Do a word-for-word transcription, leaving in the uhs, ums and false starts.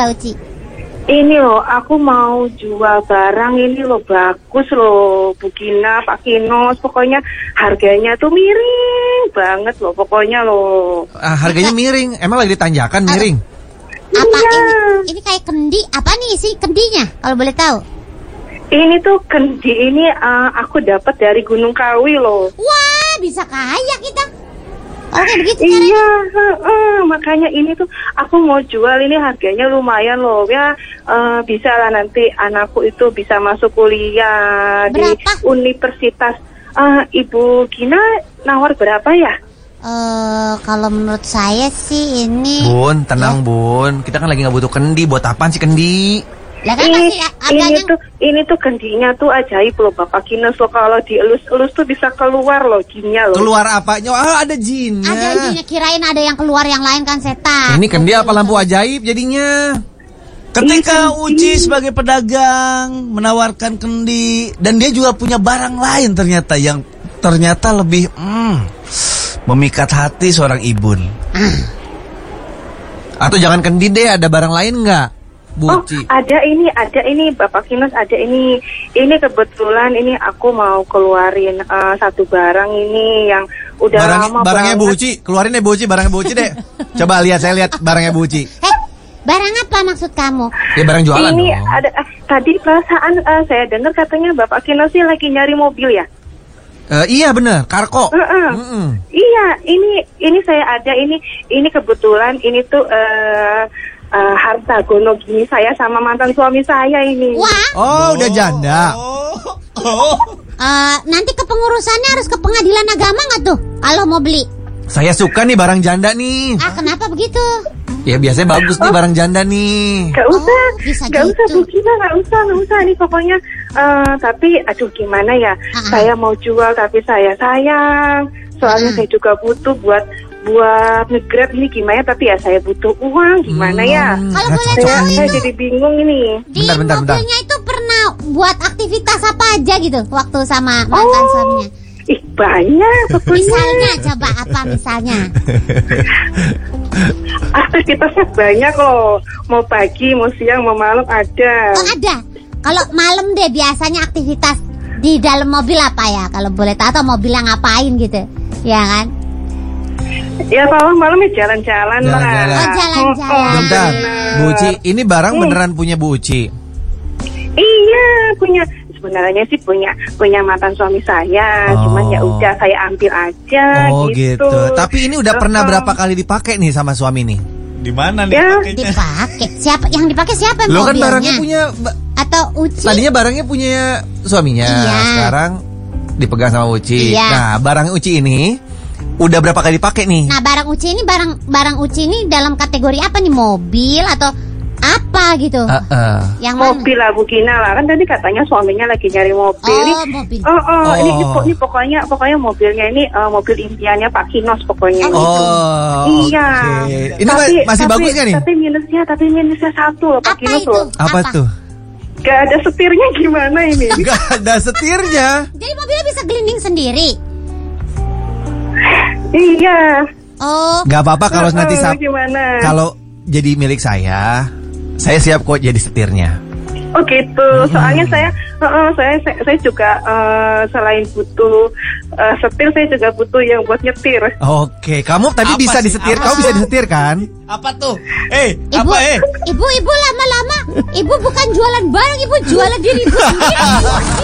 Mbak Uci? Ini loh, aku mau jual barang ini loh, bagus loh, Bu Gina, Pak Kinos, pokoknya harganya tuh miring banget loh, pokoknya loh. Ah, harganya miring, emang lagi ditanjakan miring? Apa Iya. ini? Ini kayak kendi, apa nih isi kendinya? Kalau boleh tahu? Ini tuh kendi ini uh, aku dapat dari Gunung Kawi loh. Wah, bisa kaya kita. Oke, begitu Iya, caranya. uh, uh, makanya ini tuh aku mau jual, ini harganya lumayan loh ya, uh, bisa lah nanti anakku itu bisa masuk kuliah. Berapa? Di universitas. Uh, Ibu Gina nawar berapa ya? Eh, kalau menurut saya sih ini. Bun, tenang Bun, kita kan lagi nggak butuh kendi, buat apaan sih kendi? Lah kan Ini, pasti ini harganya. tuh ini tuh kendinya tuh ajaib loh Bapak Kinos loh, kalau dielus-elus tuh bisa keluar loh jinnya loh. Keluar apanya? Ah, ada jinnya. Ada jinnya, kirain ada yang keluar yang lain kan setan. Ini kendi apa lampu ajaib jadinya? Ketika Iya, Uci sebagai pedagang menawarkan kendi, dan dia juga punya barang lain ternyata yang ternyata lebih mm, memikat hati seorang ibun. Atau jangan kendi deh, ada barang lain nggak, Bu Oh, Uci? ada ini, ada ini Bapak Kinos, ada ini. Ini kebetulan ini aku mau keluarin uh, satu barang ini yang udah Barang, lama barangnya Bu banget. Uci, keluarin deh Bu Uci, barangnya Bu Uci deh. Coba lihat, saya lihat barangnya Bu Uci. Eh, barang apa maksud kamu? Ya barang jualan Ini dong. ada eh, tadi perasaan eh, saya dengar katanya Bapak Kinos sih lagi nyari mobil ya. Eh, iya bener, Karko. Heeh. Mm-mm. Iya, ini ini saya ada ini ini kebetulan ini tuh eh eh, harta gono gini saya sama mantan suami saya ini. Wah, Oh, udah janda. Oh, oh. eh, nanti kepengurusannya harus ke pengadilan agama nggak tuh? Kalau mau beli. Saya suka nih barang janda nih. Ah, kenapa begitu? Ya biasanya bagus nih barang janda nih. Gak usah, Oh, bisa gak usah gitu. Bu Gina, gak usah, gak usah. Ini pokoknya, eh, tapi aduh gimana ya, Uh-uh. saya mau jual tapi saya sayang. Soalnya Uh-uh. saya juga butuh buat buat nge-grab ini gimana, tapi ya saya butuh uang, gimana ya. Hmm, Kalau nggak boleh cocok Saya, tahu nih. saya itu jadi bingung ini. di Bentar, bentar, bentar. mobilnya itu pernah buat aktivitas apa aja gitu waktu sama mantan Oh. suaminya? Ih banyak pokoknya. Misalnya, coba apa misalnya? Aktivitasnya banyak loh. Mau pagi, mau siang, mau malam ada. Oh, ada. Kalau malam deh biasanya aktivitas di dalam mobil apa ya? Kalau boleh tahu, atau mobilnya ngapain gitu? Ya kan? Ya kalau malam ya jalan-jalan lah. Jalan-jalan. Oh, jalan-jalan. Oh, Bentar, benar. Bu Uci, ini barang Hmm. beneran punya Bu Uci? Iya, punya sebenarnya sih punya punya mantan suami saya, Oh. cuman ya udah saya ambil aja Oh gitu. gitu. Tapi ini udah pernah Uh-uh. berapa kali dipakai nih sama suami nih? Di mana nih Ya, pakainya? Dipakai. Siapa yang dipakai siapa Lo kan mobilnya? barangnya punya, ba- Atau Uci? tadinya barangnya punya suaminya, Iya. sekarang dipegang sama Uci. Iya. Nah, barang Uci ini udah berapa kali dipakai nih? Nah, barang Uci ini barang barang Uci ini dalam kategori apa nih? Mobil atau apa gitu? Heeh. Yang mana? mobil lah Bu Gina lah, kan tadi katanya suaminya lagi nyari mobil. Oh, Ini, mobil. oh, oh, Oh. Ini, ini, po- ini pokoknya pokoknya mobilnya ini eh, mobil impiannya Pak Kinos pokoknya. Oh, gitu. Oh, Iya. oke. Ini ma- masih tapi, bagus kan nih? Tapi minusnya, tapi minusnya satu loh Pak Apa Kinos itu? loh. Apa, Apa? tuh? Gak ada setirnya gimana ini? Gak ada setirnya. Jadi mobilnya bisa gelinding sendiri. Iya. Oh, Gak apa-apa kalau nanti Eh, sab- gimana? kalau jadi milik saya, saya siap kok jadi setirnya. Oh gitu, soalnya saya, uh, uh, saya, saya, saya juga uh, selain butuh uh, setir, saya juga butuh yang buat nyetir. Oke, kamu tapi Apa bisa sih? disetir, Apa? kamu bisa disetir kan? Apa tuh? Eh, ibu, apa eh? ibu, ibu lama-lama, ibu bukan jualan barang, ibu jualan diri ibu sendiri.